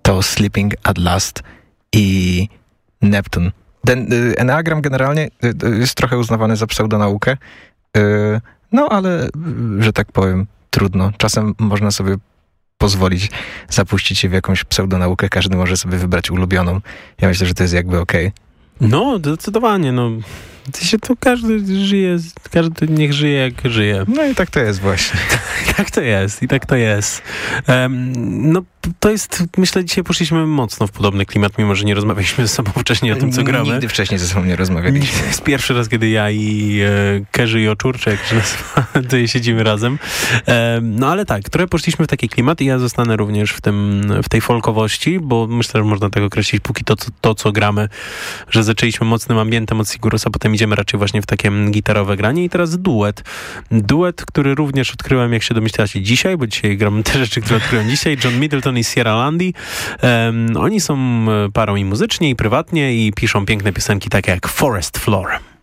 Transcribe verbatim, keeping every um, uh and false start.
to Sleeping at Last i Neptune. Ten y, Enneagram generalnie y, jest trochę uznawany za pseudonaukę, y, no ale, y, że tak powiem, trudno. Czasem można sobie pozwolić zapuścić się w jakąś pseudonaukę, każdy może sobie wybrać ulubioną. Ja myślę, że to jest jakby okej. Okay. No, zdecydowanie, no. Się to każdy żyje, każdy niech żyje jak żyje. No i tak to jest właśnie. I tak to jest, i tak to jest. Um, no to jest, myślę, dzisiaj poszliśmy mocno w podobny klimat, mimo że nie rozmawialiśmy ze sobą wcześniej o tym, co gramy. Nigdy wcześniej ze sobą nie rozmawialiśmy. Jest pierwszy raz, kiedy ja i e, Kerzy i Oczurcze, jak się nazywa, tutaj siedzimy razem. E, no ale tak, trochę poszliśmy w taki klimat i ja zostanę również w tym, w tej folkowości, bo myślę, że można tak określić póki to, to, to co gramy, że zaczęliśmy mocnym ambientem od Sigurusa, potem idziemy raczej właśnie w takie gitarowe granie i teraz duet. Duet, który również odkryłem, jak się domyślacie, dzisiaj, bo dzisiaj gram te rzeczy, które odkryłem dzisiaj. John Middleton i Sierra Lundy. Um, oni są parą i muzycznie, i prywatnie i piszą piękne piosenki takie jak Forest Floor.